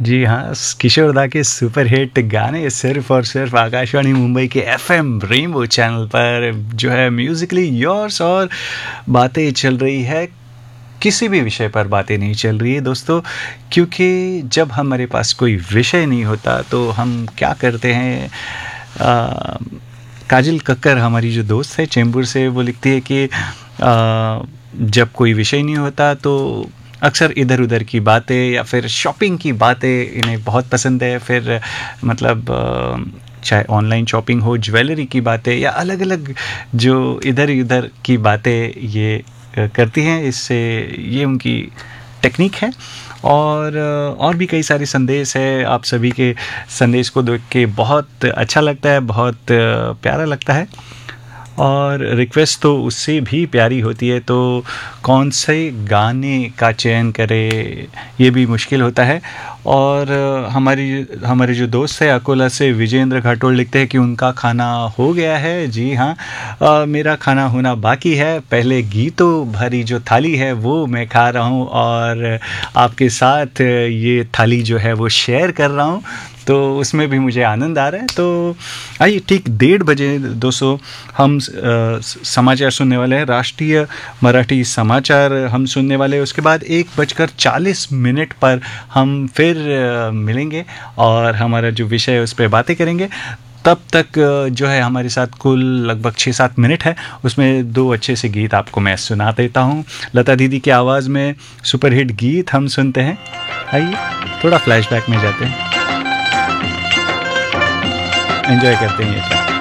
जी हाँ, किशोर दा के सुपर हिट गाने सिर्फ़ और सिर्फ़ आकाशवाणी मुंबई के एफ़एम रेनबो चैनल पर जो है म्यूज़िकली योर्स। और बातें चल रही है, किसी भी विषय पर बातें नहीं चल रही है दोस्तों, क्योंकि जब हमारे पास कोई विषय नहीं होता तो हम क्या करते हैं। अ, काजल कक्कर हमारी जो दोस्त है चेंबूर से, वो लिखती है कि जब कोई विषय नहीं होता तो अक्सर इधर-उधर की बातें या फिर शॉपिंग की बातें इन्हें बहुत पसंद है। फिर मतलब चाहे ऑनलाइन शॉपिंग हो, ज्वेलरी की बातें या अलग-अलग जो इधर-उधर की बातें ये करती हैं, इससे ये उनकी टेक्निक है। और भी कई सारे संदेश है, आप सभी के संदेश को देख के बहुत अच्छा लगता है, बहुत प्यारा लगता है। और रिक्वेस्ट तो उससे भी प्यारी होती है, तो कौन से गाने का चयन करें ये भी मुश्किल होता है। और हमारे जो दोस्त है अकोला से विजेंद्र घाटोल लिखते हैं कि उनका खाना हो गया है। जी हाँ, मेरा खाना होना बाकी है। पहले गीतों भरी जो थाली है वो मैं खा रहा हूँ और आपके साथ ये थाली जो है वो शेयर कर रहा हूँ, तो उसमें भी मुझे आनंद आ रहा है। तो आइए, ठीक 1:30 बजे दोस्तों हम समाचार सुनने वाले हैं, राष्ट्रीय मराठी समाचार हम सुनने वाले हैं। उसके बाद 1:40 पर हम फिर मिलेंगे और हमारा जो विषय है उस पर बातें करेंगे। तब तक जो है हमारे साथ कुल लगभग 6-7 मिनट है, उसमें 2 अच्छे से गीत आपको मैं सुना देता हूँ। लता दीदी की आवाज़ में सुपरहिट गीत हम सुनते हैं। आइए थोड़ा फ्लैशबैक में जाते हैं, एंजॉय करते हैं ये।